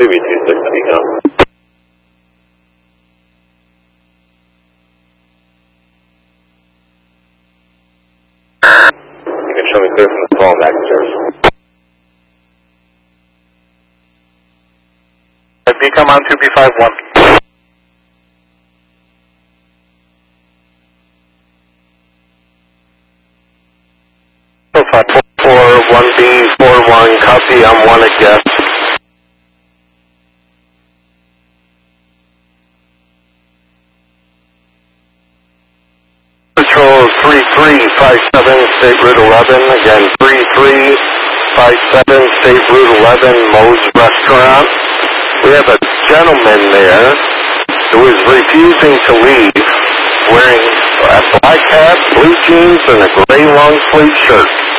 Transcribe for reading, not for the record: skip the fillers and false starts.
2B26 Beacon. You can show me clear from the call back to service. Beacon on 2B51. So 541B41, copy, I'm 1 at guest. Patrol 3357, State Route 11, again 3357, State Route 11, Moe's Restaurant. We have a gentleman there who is refusing to leave, wearing a black hat, blue jeans, and a gray long sleeve shirt.